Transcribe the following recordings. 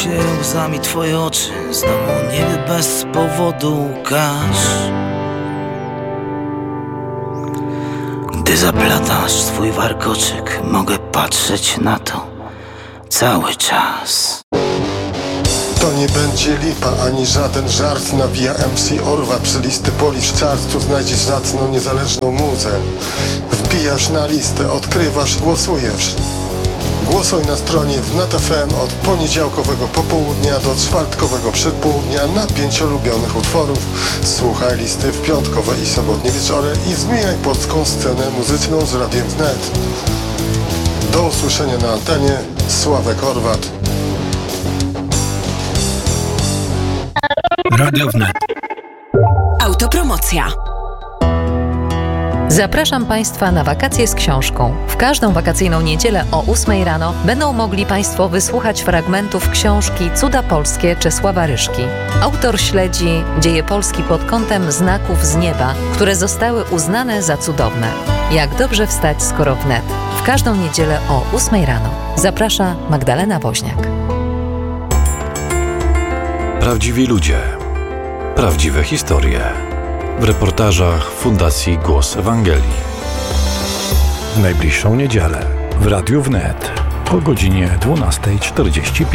się łzami twoje oczy, znowu niebie bez powodu łkasz. Gdy zaplatasz swój warkoczyk, mogę patrzeć na to cały czas. To nie będzie lipa, ani żaden żart. Nawija MC Orwa przy listy Polish Chart. Tu znajdziesz zacną, niezależną muzę. Wbijasz na listę, odkrywasz, głosujesz. Głosuj na stronie wnet.fm od poniedziałkowego popołudnia do czwartkowego przedpołudnia na 5 ulubionych utworów. Słuchaj listy w piątkowe i sobotnie wieczory i zmieniaj polską scenę muzyczną z Radiem Wnet. Do usłyszenia na antenie. Sławek Orwat. Radio Wnet. Autopromocja. Zapraszam Państwa na wakacje z książką. W każdą wakacyjną niedzielę o 8 rano będą mogli Państwo wysłuchać fragmentów książki Cuda Polskie Czesława Ryszki. Autor śledzi dzieje Polski pod kątem znaków z nieba, które zostały uznane za cudowne. Jak dobrze wstać, skoro wnet. W każdą niedzielę o 8 rano. Zaprasza Magdalena Woźniak. Prawdziwi ludzie. Prawdziwe historie. W reportażach Fundacji Głos Ewangelii. W najbliższą niedzielę w Radiu Wnet o godzinie 12:45.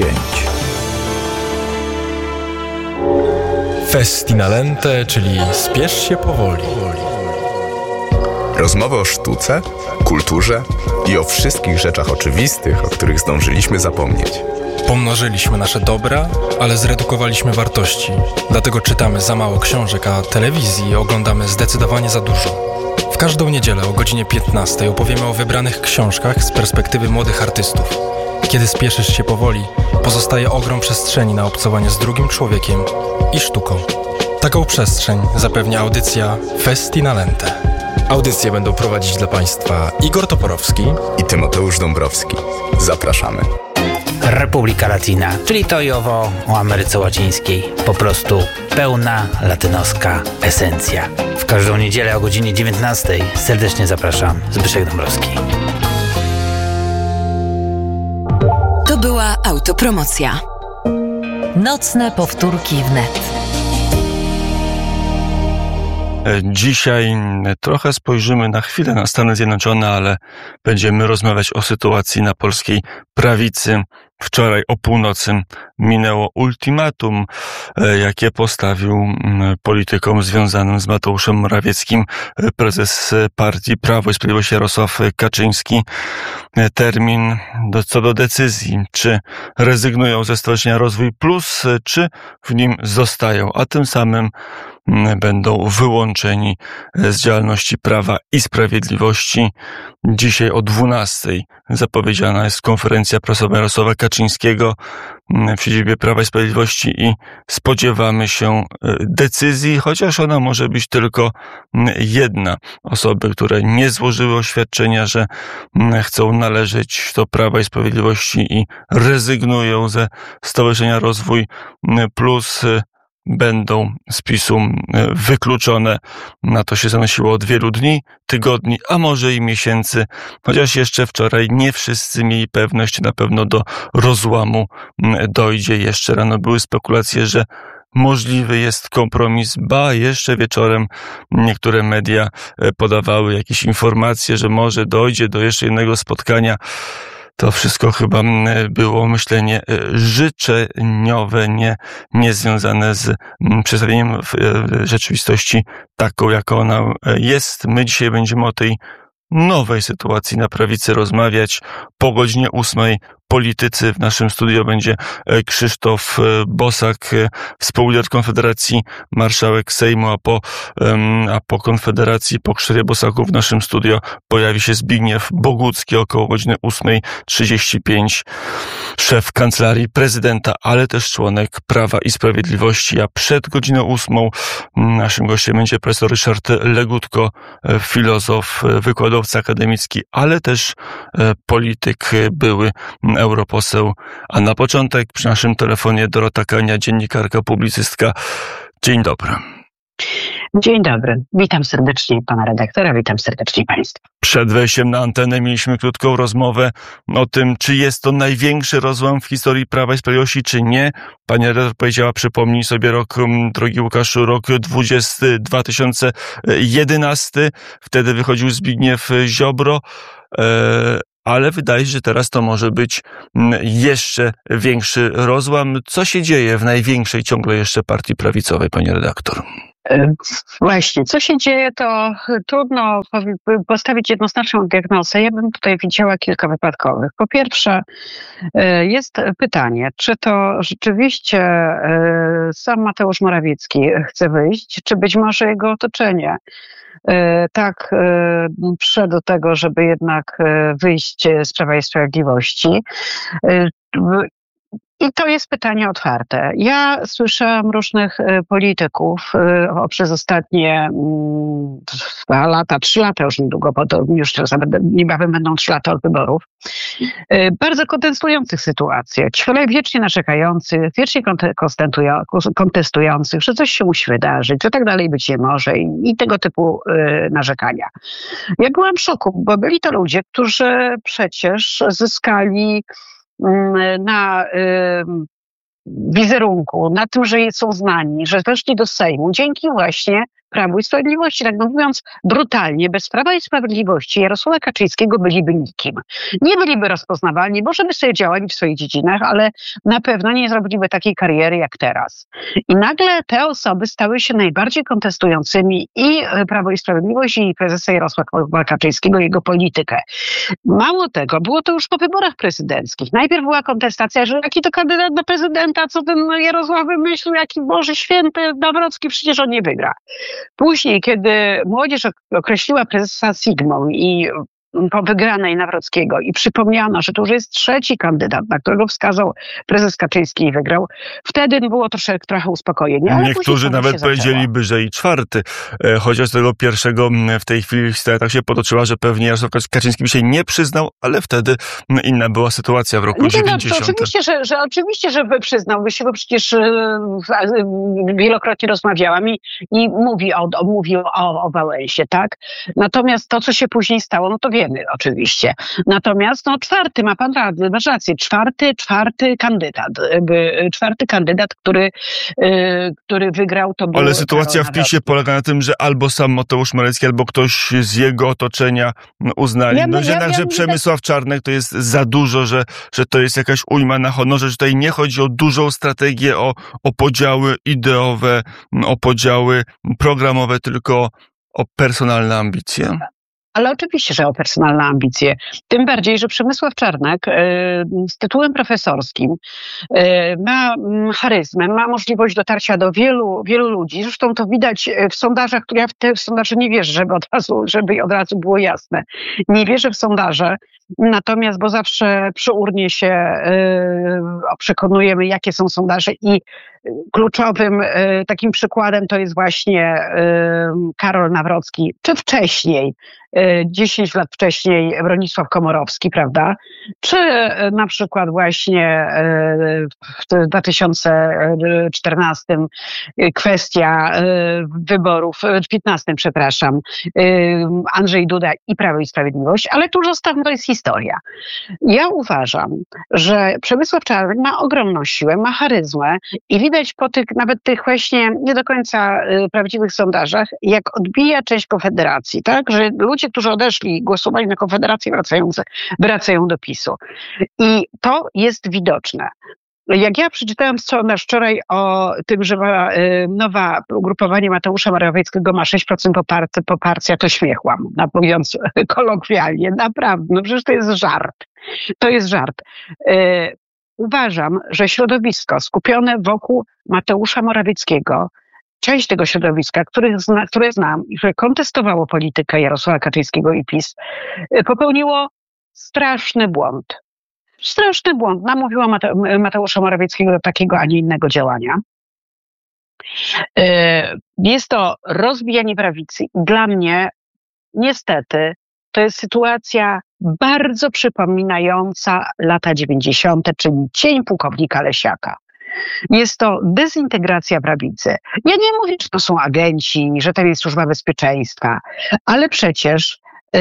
Festinalente, czyli spiesz się powoli. Rozmowy o sztuce, kulturze i o wszystkich rzeczach oczywistych, o których zdążyliśmy zapomnieć. Pomnożyliśmy nasze dobra, ale zredukowaliśmy wartości. Dlatego czytamy za mało książek, a telewizji oglądamy zdecydowanie za dużo. W każdą niedzielę o godzinie 15 opowiemy o wybranych książkach z perspektywy młodych artystów. Kiedy spieszysz się powoli, pozostaje ogrom przestrzeni na obcowanie z drugim człowiekiem i sztuką. Taką przestrzeń zapewnia audycja Festinalente. Audycje będą prowadzić dla Państwa Igor Toporowski i Tymoteusz Dąbrowski. Zapraszamy. Republika Latina, czyli to i owo o Ameryce Łacińskiej. Po prostu pełna latynoska esencja. W każdą niedzielę o godzinie 19 serdecznie zapraszam. Zbyszek Dąbrowski. To była autopromocja. Nocne powtórki wnet. Dzisiaj trochę spojrzymy na chwilę na Stany Zjednoczone, ale będziemy rozmawiać o sytuacji na polskiej prawicy. Wczoraj o północy minęło ultimatum, jakie postawił politykom związanym z Mateuszem Morawieckim prezes partii Prawo i Sprawiedliwość Jarosław Kaczyński. Termin co do decyzji, czy rezygnują ze Stowarzyszenia Rozwój Plus, czy w nim zostają, a tym samym będą wyłączeni z działalności Prawa i Sprawiedliwości. Dzisiaj o 12:00 zapowiedziana jest konferencja prasowa Jarosława Kaczyńskiego w siedzibie Prawa i Sprawiedliwości i spodziewamy się decyzji, chociaż ona może być tylko jedna. Osoby, które nie złożyły oświadczenia, że chcą należeć do Prawa i Sprawiedliwości i rezygnują ze Stowarzyszenia Rozwój Plus, będą z PiS-u wykluczone. Na to się zanosiło od wielu dni, tygodni, a może i miesięcy, chociaż jeszcze wczoraj nie wszyscy mieli pewność, na pewno do rozłamu dojdzie. Jeszcze rano były spekulacje, że możliwy jest kompromis, ba jeszcze wieczorem niektóre media podawały jakieś informacje, że może dojdzie do jeszcze jednego spotkania. To wszystko chyba było myślenie życzeniowe, nie związane z przedstawieniem rzeczywistości taką, jaka ona jest. My dzisiaj będziemy o tej nowej sytuacji na prawicy rozmawiać. Po godzinie 8:00 politycy. W naszym studio będzie Krzysztof Bosak, współlider Konfederacji, marszałek Sejmu, a po Konfederacji, po Krzysztofie Bosaku w naszym studio pojawi się Zbigniew Bogucki około godziny 8:35, szef Kancelarii Prezydenta, ale też członek Prawa i Sprawiedliwości. A przed godziną 8:00 naszym gościem będzie profesor Ryszard Legutko, filozof, wykładowca akademicki, ale też polityk, były europoseł. A na początek przy naszym telefonie Dorota Kania, dziennikarka, publicystka. Dzień dobry. Dzień dobry. Witam serdecznie pana redaktora, witam serdecznie państwa. Przed wejściem na antenę mieliśmy krótką rozmowę o tym, czy jest to największy rozłam w historii Prawa i Sprawiedliwości, czy nie. Pani redaktor powiedziała, przypomnij sobie rok, drogi Łukaszu, rok 2011. Wtedy wychodził Zbigniew Ziobro. Ale wydaje się, że teraz to może być jeszcze większy rozłam. Co się dzieje w największej ciągle jeszcze partii prawicowej, pani redaktor? Właśnie, co się dzieje, to trudno postawić jednoznaczną diagnozę. Ja bym tutaj widziała kilka wypadkowych. Po pierwsze, jest pytanie, czy to rzeczywiście sam Mateusz Morawiecki chce wyjść, czy być może jego otoczenie tak przyszedł do tego, żeby jednak wyjść z Prawa i Sprawiedliwości. I to jest pytanie otwarte. Ja słyszałam różnych polityków przez ostatnie 2 lata, 3 lata już niedługo, bo to już niebawem będą 3 lata od wyborów, bardzo kontestujących sytuację. Wiecznie narzekających, wiecznie kontestujących, że coś się musi wydarzyć, że tak dalej być nie może i tego typu narzekania. Ja byłam w szoku, bo byli to ludzie, którzy przecież zyskali na wizerunku, na tym, że są znani, że weszli do Sejmu dzięki właśnie Prawu i Sprawiedliwości. Tak mówiąc brutalnie, bez Prawa i Sprawiedliwości Jarosława Kaczyńskiego byliby nikim. Nie byliby rozpoznawalni, może by sobie działali w swoich dziedzinach, ale na pewno nie zrobiliby takiej kariery jak teraz. I nagle te osoby stały się najbardziej kontestującymi i Prawo i Sprawiedliwość, i prezesa Jarosława Kaczyńskiego, jego politykę. Mało tego, było to już po wyborach prezydenckich. Najpierw była kontestacja, że jaki to kandydat na prezydenta, co ten Jarosław wymyślił, jaki Boże Święty, Nawrocki, przecież on nie wygra. Później, kiedy młodzież określiła prezesa Sigmą i po wygranej Nawrockiego i przypomniano, że to już jest 3. kandydat, na którego wskazał prezes Kaczyński i wygrał, wtedy było trochę uspokojenie. Ale niektórzy nawet powiedzieliby, że i 4. Chociaż tego pierwszego w tej chwili historia tak się potoczyła, że pewnie Jarosław Kaczyński by się nie przyznał, ale wtedy inna była sytuacja w roku 90. Oczywiście, że przyznałby się, bo przecież wielokrotnie rozmawiałam i mówił o Wałęsie, tak? Natomiast to, co się później stało, no to wiemy oczywiście. Natomiast 4. ma pan rację, czwarty kandydat, który wygrał, to był Ale sytuacja w PiS-ie polega na tym, że albo sam Mateusz Morawiecki, albo ktoś z jego otoczenia uznali, że Przemysław Czarnek to jest za dużo, że to jest jakaś ujma na honorze, że tutaj nie chodzi o dużą strategię, o podziały ideowe, o podziały programowe, tylko o personalne ambicje. Ale oczywiście, że o personalne ambicje. Tym bardziej, że Przemysław Czarnek z tytułem profesorskim ma charyzmę, ma możliwość dotarcia do wielu ludzi. Zresztą to widać w sondażach, które ja w te sondaże nie wierzę, żeby od razu było jasne. Nie wierzę w sondaże, natomiast, bo zawsze przy urnie się przekonujemy, jakie są sondaże i kluczowym takim przykładem to jest właśnie Karol Nawrocki, czy wcześniej, 10 lat wcześniej Bronisław Komorowski, prawda? Czy na przykład właśnie w 2014 kwestia wyborów, w 15, przepraszam, Andrzej Duda i Prawo i Sprawiedliwość, ale tu zostawmy, to jest historia. Ja uważam, że Przemysław Czarnek ma ogromną siłę, ma charyzmę i widać po tych nawet właśnie nie do końca prawdziwych sondażach, jak odbija część Konfederacji, tak? Że ludzie, którzy odeszli, głosowali na Konfederację, wracają do PiS-u. I to jest widoczne. Jak ja przeczytałam sondaż wczoraj o tym, że nowe ugrupowanie Mateusza Morawieckiego ma 6% poparcia, to śmiechłam, mówiąc kolokwialnie. Naprawdę, no przecież to jest żart. To jest żart. Uważam, że środowisko skupione wokół Mateusza Morawieckiego, część tego środowiska, które znam i które kontestowało politykę Jarosława Kaczyńskiego i PiS, popełniło straszny błąd. Straszny błąd. Namówiła Mateusza Morawieckiego do takiego, a nie innego działania. Jest to rozbijanie prawicy. Dla mnie, niestety, to jest sytuacja bardzo przypominająca lata 90., czyli cień pułkownika Lesiaka. Jest to dezintegracja prawicy. Ja nie mówię, że to są agenci, że to jest służba bezpieczeństwa, ale przecież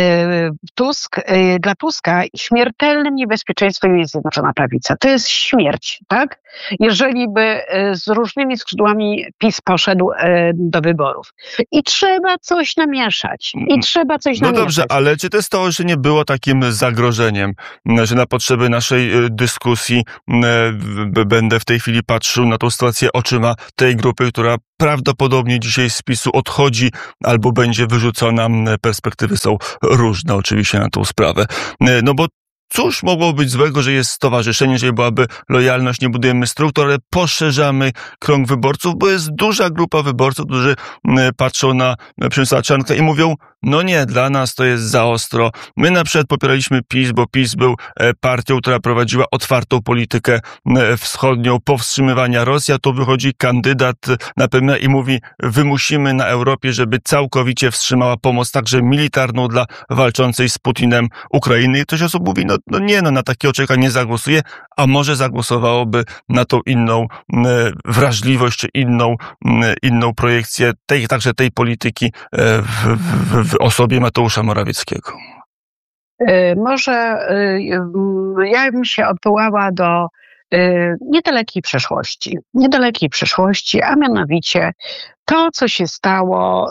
dla Tuska śmiertelnym niebezpieczeństwem jest Zjednoczona Prawica. To jest śmierć, tak? Jeżeli by z różnymi skrzydłami PiS poszedł do wyborów. I trzeba coś namieszać. No dobrze, ale czy to stowarzyszenie było takim zagrożeniem, że na potrzeby naszej dyskusji będę w tej chwili patrzył na tą sytuację oczyma tej grupy, która prawdopodobnie dzisiaj z PiS-u odchodzi albo będzie wyrzucona. Perspektywy są różne oczywiście na tą sprawę. No bo cóż mogło być złego, że jest stowarzyszenie, jeżeli byłaby lojalność, nie budujemy struktur, ale poszerzamy krąg wyborców, bo jest duża grupa wyborców, którzy patrzą na Przemysława Czarnka i mówią, no nie, dla nas to jest za ostro. My na przykład popieraliśmy PiS, bo PiS był partią, która prowadziła otwartą politykę wschodnią, powstrzymywania Rosji, a tu wychodzi kandydat na premiera i mówi, wymusimy na Europie, żeby całkowicie wstrzymała pomoc, także militarną dla walczącej z Putinem Ukrainy. I ktoś osób mówi, no nie, na takiego człowieka nie zagłosuje, a może zagłosowałoby na tą inną wrażliwość, czy inną projekcję także tej polityki w osobie Mateusza Morawieckiego. Może ja bym się odwołała do niedalekiej przeszłości, a mianowicie to, co się stało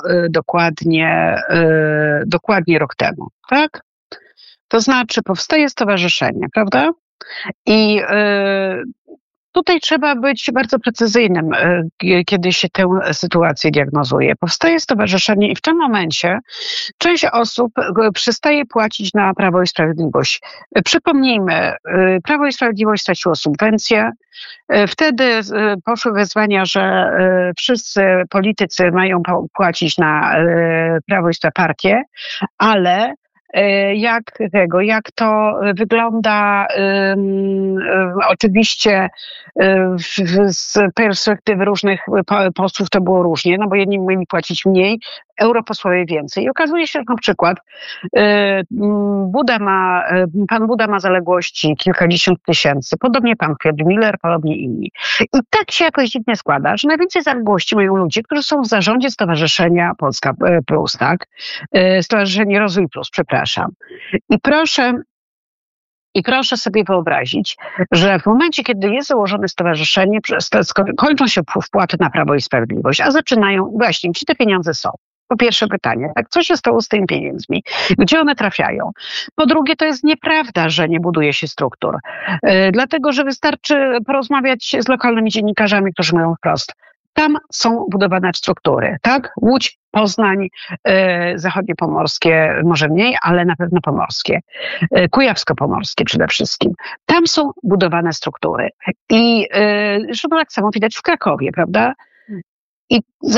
dokładnie rok temu, tak? To znaczy powstaje stowarzyszenie, prawda? I tutaj trzeba być bardzo precyzyjnym, kiedy się tę sytuację diagnozuje. Powstaje stowarzyszenie i w tym momencie część osób przestaje płacić na Prawo i Sprawiedliwość. Przypomnijmy, Prawo i Sprawiedliwość straciło subwencję. Wtedy poszły wezwania, że wszyscy politycy mają płacić na Prawo i Partię, ale jak to wygląda oczywiście z perspektywy różnych posłów to było różnie, no bo jedni mieli płacić mniej, europosłowie więcej. I okazuje się, że na przykład pan Buda ma zaległości kilkadziesiąt tysięcy, podobnie pan Piotr Miller, podobnie inni. I tak się jakoś dziwnie składa, że najwięcej zaległości mają ludzie, którzy są w zarządzie Stowarzyszenia Polska Plus, tak? Stowarzyszenie Rozwój Plus, przepraszam. I proszę sobie wyobrazić, że w momencie, kiedy jest założone stowarzyszenie, kończą się wpłaty na Prawo i Sprawiedliwość, a zaczynają, właśnie, gdzie te pieniądze są? Po pierwsze pytanie, tak, co się stało z tymi pieniędzmi? Gdzie one trafiają? Po drugie, to jest nieprawda, że nie buduje się struktur. Dlatego, że wystarczy porozmawiać z lokalnymi dziennikarzami, którzy mówią wprost. Tam są budowane struktury, tak? Łódź, Poznań, zachodniopomorskie, może mniej, ale na pewno pomorskie. Kujawsko-pomorskie przede wszystkim. Tam są budowane struktury. I zresztą tak samo widać w Krakowie, prawda? I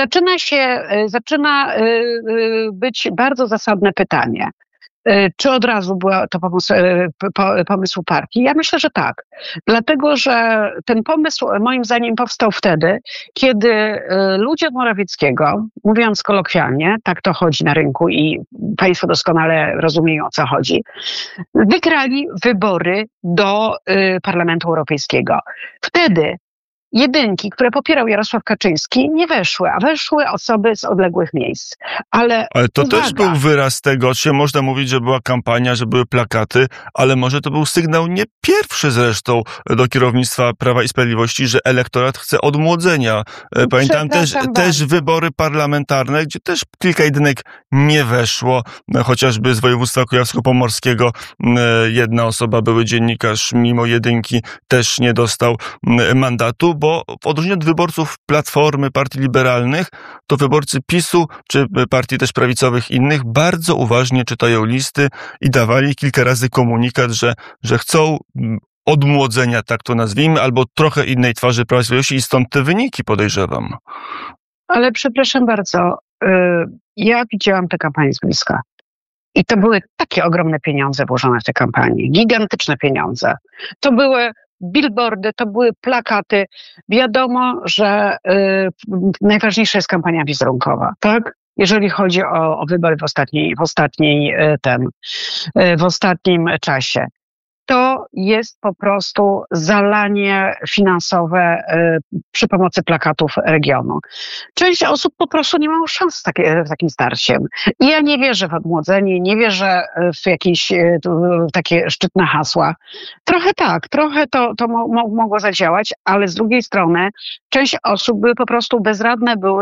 zaczyna być bardzo zasadne pytanie. Czy od razu był to pomysł partii? Ja myślę, że tak. Dlatego, że ten pomysł moim zdaniem powstał wtedy, kiedy ludzie od Morawieckiego, mówiąc kolokwialnie, tak to chodzi na rynku i państwo doskonale rozumieją, o co chodzi, wygrali wybory do Parlamentu Europejskiego. Wtedy jedynki, które popierał Jarosław Kaczyński, nie weszły, a weszły osoby z odległych miejsc. Ale to uwaga, też był wyraz tego, czy można mówić, że była kampania, że były plakaty, ale może to był sygnał nie pierwszy zresztą do kierownictwa Prawa i Sprawiedliwości, że elektorat chce odmłodzenia. Pamiętam też wybory parlamentarne, gdzie też kilka jedynek nie weszło, chociażby z województwa kujawsko-pomorskiego jedna osoba, były dziennikarz, mimo jedynki też nie dostał mandatu, bo w odróżnieniu od wyborców Platformy, partii liberalnych, to wyborcy PiS-u, czy partii też prawicowych innych, bardzo uważnie czytają listy i dawali kilka razy komunikat, że chcą odmłodzenia, tak to nazwijmy, albo trochę innej twarzy Prawa i Sprawiedliwości i stąd te wyniki, podejrzewam. Ale przepraszam bardzo, ja widziałam tę kampanię z bliska. I to były takie ogromne pieniądze włożone w tę kampanię, gigantyczne pieniądze. To były billboardy, to były plakaty. Wiadomo, że najważniejsza jest kampania wizerunkowa, tak? Jeżeli chodzi o wybory w ostatnim czasie. to jest po prostu zalanie finansowe przy pomocy plakatów regionu. Część osób po prostu nie ma szans z takim starciem. I ja nie wierzę w odmłodzenie, nie wierzę w jakieś takie szczytne hasła. Trochę to mogło zadziałać, ale z drugiej strony część osób po prostu bezradne były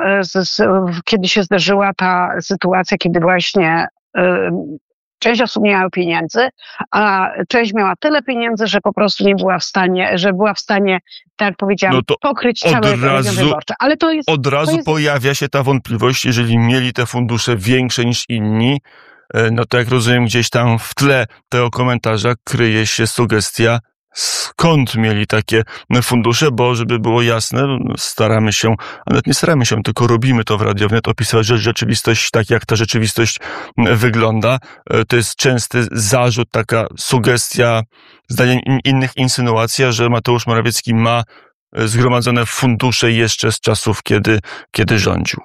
kiedy się zdarzyła ta sytuacja, kiedy właśnie część osób nie miała pieniędzy, a część miała tyle pieniędzy, że po prostu nie była w stanie, tak jak powiedziałam, pokryć całe regiony wyborcze. Ale od razu pojawia się ta wątpliwość, jeżeli mieli te fundusze większe niż inni, no to jak rozumiem, gdzieś tam w tle tego komentarza kryje się sugestia, skąd mieli takie fundusze, bo żeby było jasne, staramy się, a nawet nie staramy się, tylko robimy to w Radiu Wnet, opisywać rzeczywistość tak, jak ta rzeczywistość wygląda. To jest częsty zarzut, taka sugestia, zdaniem innych insynuacja, że Mateusz Morawiecki ma zgromadzone fundusze jeszcze z czasów, kiedy rządził.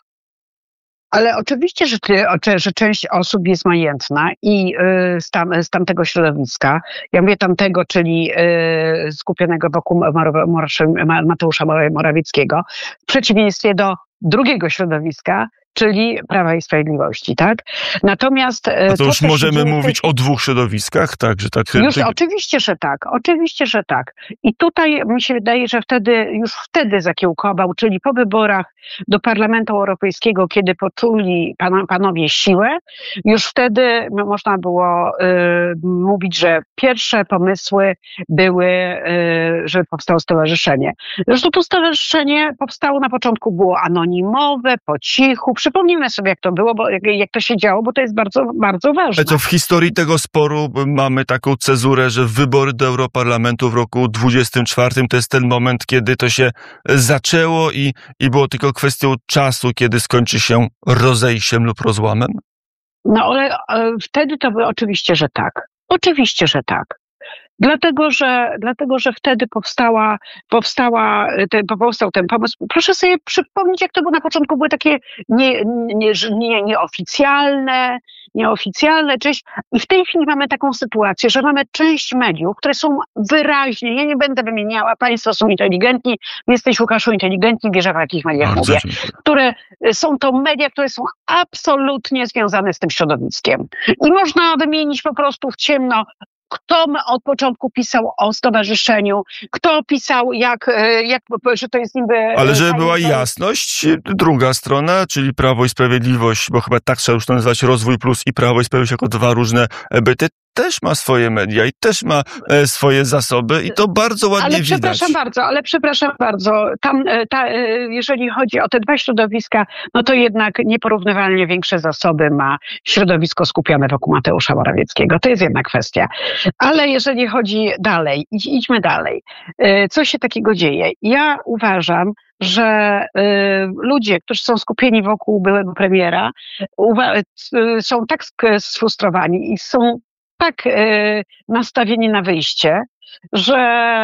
Ale oczywiście, że część osób jest majętna i z tamtego środowiska, ja mówię tamtego, czyli skupionego wokół Mateusza Morawieckiego, w przeciwieństwie do drugiego środowiska, czyli Prawa i Sprawiedliwości, tak? Natomiast... A to już możemy mówić o dwóch środowiskach, tak? Że tak Oczywiście, że tak. I tutaj mi się wydaje, że już wtedy zakiełkował, czyli po wyborach do Parlamentu Europejskiego, kiedy poczuli panowie siłę, już wtedy można było mówić, że pierwsze pomysły były, że powstało stowarzyszenie. Zresztą to stowarzyszenie powstało na początku, było anonimowe, po cichu. Przypomnijmy sobie, jak to było, jak to się działo, bo to jest bardzo, bardzo ważne. Co w historii tego sporu mamy taką cezurę, że wybory do Europarlamentu w roku 2024 to jest ten moment, kiedy to się zaczęło i było tylko kwestią czasu, kiedy skończy się rozejściem lub rozłamem? No ale wtedy to było oczywiście, że tak. Oczywiście, że tak. Dlatego, że wtedy powstał ten pomysł. Proszę sobie przypomnieć, jak to było na początku. Były takie nieoficjalne część. I w tej chwili mamy taką sytuację, że mamy część mediów, które są wyraźnie, ja nie będę wymieniała, państwo są inteligentni, jesteś, Łukaszu, inteligentni, wierzę, w jakich mediach mówię, które są to media, które są absolutnie związane z tym środowiskiem. I można wymienić po prostu w ciemno, kto od początku pisał o stowarzyszeniu, kto pisał, że to jest niby... Ale żeby była jasność, druga strona, czyli Prawo i Sprawiedliwość, bo chyba tak trzeba już to nazywać, Rozwój Plus i Prawo i Sprawiedliwość jako dwa różne byty, też ma swoje media i też ma swoje zasoby i to bardzo ładnie widać. Ale przepraszam bardzo, tam jeżeli chodzi o te dwa środowiska, no to jednak nieporównywalnie większe zasoby ma środowisko skupione wokół Mateusza Morawieckiego. To jest jedna kwestia. Ale jeżeli chodzi dalej, idźmy dalej. Co się takiego dzieje? Ja uważam, że ludzie, którzy są skupieni wokół byłego premiera, są tak sfrustrowani i są tak nastawieni na wyjście, że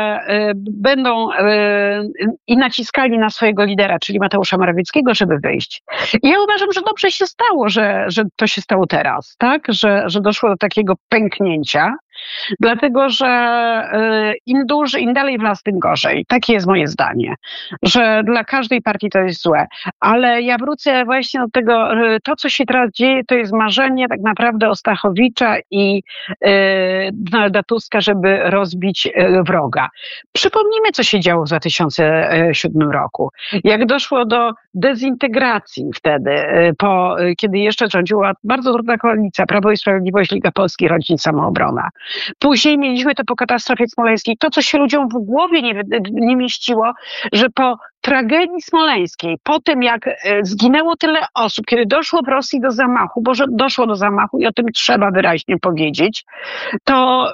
będą i naciskali na swojego lidera, czyli Mateusza Morawieckiego, żeby wyjść. I ja uważam, że dobrze się stało, że to się stało teraz, tak? Że doszło do takiego pęknięcia, dlatego że im dalej w las, tym gorzej. Takie jest moje zdanie, że dla każdej partii to jest złe. Ale ja wrócę właśnie do tego, to co się teraz dzieje, to jest marzenie tak naprawdę o Stachowicza i Donalda Tuska, żeby rozbić wroga. Przypomnijmy, co się działo w 2007 roku. Jak doszło do dezintegracji wtedy, kiedy jeszcze rządziła bardzo trudna koalicja, Prawo i Sprawiedliwość, Liga Polski, Rodzin, Samoobrona. Później mieliśmy to po katastrofie smoleńskiej. To, co się ludziom w głowie nie mieściło, że po tragedii smoleńskiej, po tym jak zginęło tyle osób, kiedy doszło w Rosji do zamachu, bo doszło do zamachu i o tym trzeba wyraźnie powiedzieć, to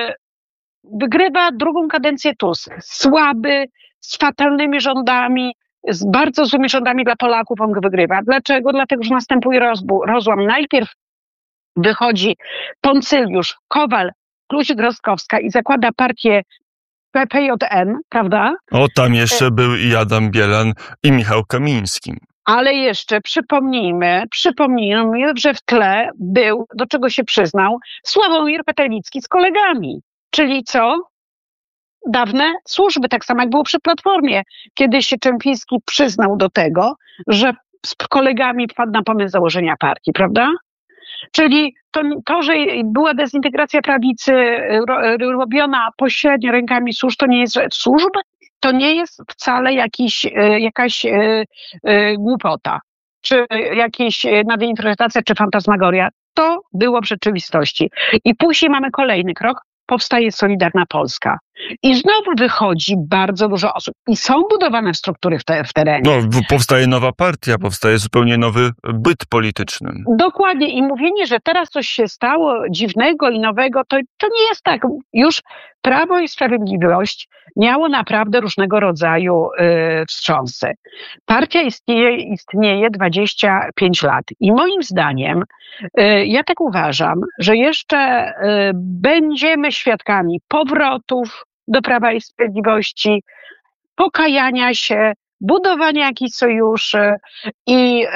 wygrywa drugą kadencję Tusk. Słaby, z fatalnymi rządami, z bardzo złymi rządami dla Polaków on wygrywa. Dlaczego? Dlatego, że następuje rozłam. Najpierw wychodzi Poncyliusz, Kowal, Kluzik-Rostkowska i zakłada partię PJN, prawda? O, tam jeszcze był i Adam Bielan i Michał Kamiński. Ale jeszcze przypomnijmy, że w tle był, do czego się przyznał, Sławomir Petelicki z kolegami. Czyli co? Dawne służby, tak samo jak było przy Platformie, kiedy się Czempiński przyznał do tego, że z kolegami wpadł na pomysł założenia partii, prawda? Czyli to, że była dezintegracja prawicy robiona pośrednio rękami służb, to nie jest służb, to nie jest wcale jakaś głupota, czy jakaś nadinterpretacja, czy fantasmagoria. To było w rzeczywistości. I później mamy kolejny krok. Powstaje Solidarna Polska. I znowu wychodzi bardzo dużo osób. I są budowane struktury w terenie. No, powstaje nowa partia, powstaje zupełnie nowy byt polityczny. Dokładnie. I mówienie, że teraz coś się stało dziwnego i nowego, to nie jest tak. Już Prawo i Sprawiedliwość miało naprawdę różnego rodzaju wstrząsy. Partia istnieje 25 lat. I moim zdaniem, ja tak uważam, że jeszcze będziemy świadkami powrotów do Prawa i Sprawiedliwości, pokajania się, budowania jakichś sojuszy i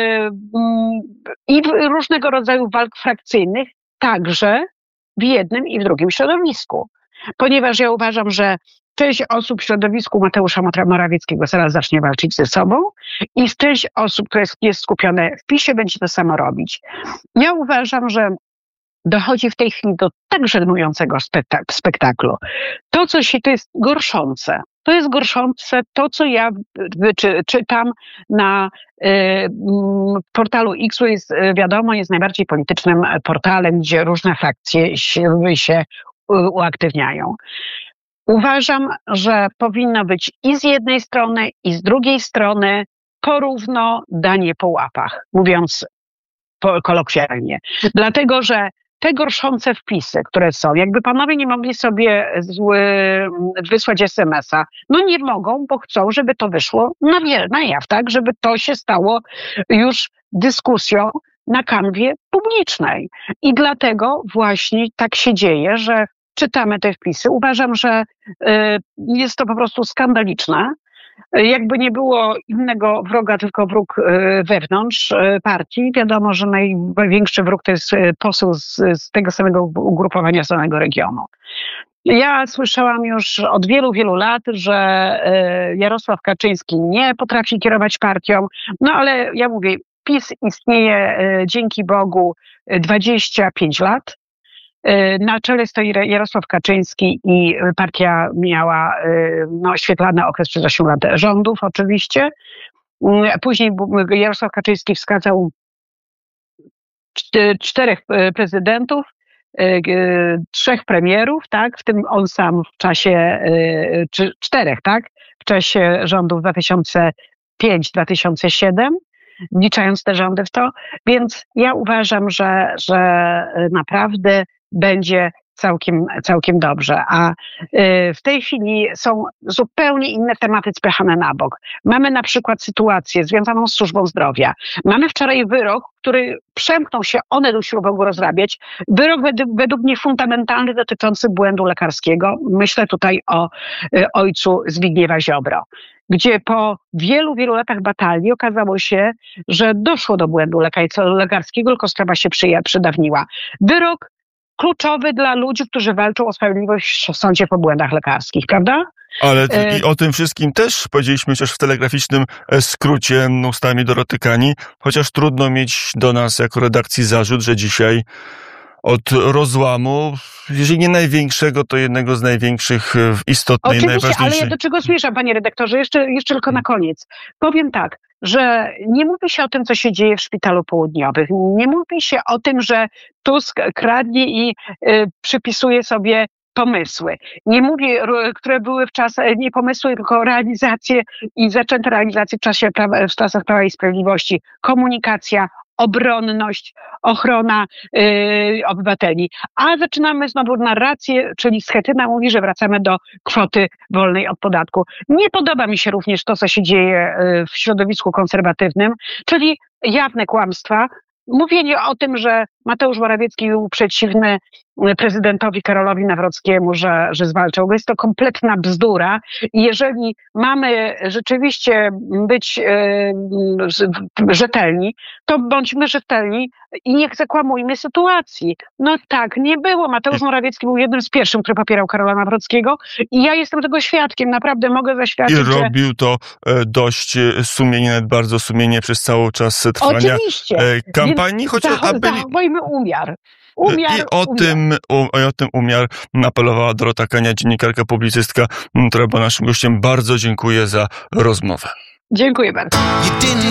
różnego rodzaju walk frakcyjnych, także w jednym i w drugim środowisku. Ponieważ ja uważam, że część osób w środowisku Mateusza Morawieckiego zaraz zacznie walczyć ze sobą i część osób, która jest skupione w PiS-ie, będzie to samo robić. Ja uważam, że dochodzi w tej chwili do tak żenującego spektaklu. To jest gorszące. To jest gorszące to, co ja czytam na portalu X, jest wiadomo, jest najbardziej politycznym portalem, gdzie różne frakcje się uaktywniają. Uważam, że powinno być i z jednej strony, i z drugiej strony porówno danie po łapach, mówiąc kolokwialnie. Dlatego, że te gorszące wpisy, które są, jakby panowie nie mogli sobie wysłać SMS-a, no nie mogą, bo chcą, żeby to wyszło na jaw, tak? Żeby to się stało już dyskusją na kanwie publicznej. I dlatego właśnie tak się dzieje, że czytamy te wpisy. Uważam, że jest to po prostu skandaliczne. Jakby nie było innego wroga, tylko wróg wewnątrz partii. Wiadomo, że największy wróg to jest poseł z tego samego ugrupowania, z samego regionu. Ja słyszałam już od wielu, wielu lat, że Jarosław Kaczyński nie potrafi kierować partią, no ale ja mówię, PiS istnieje dzięki Bogu 25 lat. Na czele stoi Jarosław Kaczyński i partia miała świetlany okres przez 8 lat rządów oczywiście. Później Jarosław Kaczyński wskazał 4 prezydentów, 3 premierów, tak, w tym on sam w czasie 4, tak, w czasie rządów 2005-2007, wliczając te rządy w to, więc ja uważam, że naprawdę będzie całkiem dobrze. A w tej chwili są zupełnie inne tematy spychane na bok. Mamy na przykład sytuację związaną z służbą zdrowia. Mamy wczoraj wyrok, który przemknął się, one usiłował go rozrabiać. Wyrok według mnie fundamentalny dotyczący błędu lekarskiego. Myślę tutaj o ojcu Zbigniewa Ziobro, gdzie po wielu, wielu latach batalii okazało się, że doszło do błędu lekarskiego, tylko sprawa się przedawniła. Wyrok kluczowy dla ludzi, którzy walczą o sprawiedliwość w sądzie po błędach lekarskich, prawda? Ale i o tym wszystkim też powiedzieliśmy chociaż w telegraficznym skrócie ustami Doroty Kani, chociaż trudno mieć do nas jako redakcji zarzut, że dzisiaj od rozłamu, jeżeli nie największego, to jednego z największych w istotnej, najważniejszej. Ale ja do czego zmierzam, panie redaktorze? Jeszcze tylko na koniec. Powiem tak, że nie mówi się o tym, co się dzieje w Szpitalu Południowym. Nie mówi się o tym, że Tusk kradnie i przypisuje sobie pomysły. Nie mówię, które były nie pomysły, tylko realizacje i zaczęte realizacje w czasach Prawa i Sprawiedliwości. Komunikacja, obronność, ochrona obywateli. A zaczynamy znowu narrację, czyli Schetyna mówi, że wracamy do kwoty wolnej od podatku. Nie podoba mi się również to, co się dzieje w środowisku konserwatywnym, czyli jawne kłamstwa. Mówienie o tym, że Mateusz Morawiecki był przeciwny prezydentowi Karolowi Nawrockiemu, że zwalczał go. Jest to kompletna bzdura i jeżeli mamy rzeczywiście być rzetelni, to bądźmy rzetelni i nie zakłamujmy sytuacji. No tak nie było. Mateusz Morawiecki był jednym z pierwszych, który popierał Karola Nawrockiego i ja jestem tego świadkiem. Naprawdę mogę zaświadczyć, I robił to dość sumiennie, nawet bardzo sumiennie przez cały czas trwania kampanii. Zachowajmy umiar. I o tym umiar apelowała Dorota Kania, dziennikarka, publicystka, która była naszym gościem. Bardzo dziękuję za rozmowę. Dziękuję bardzo.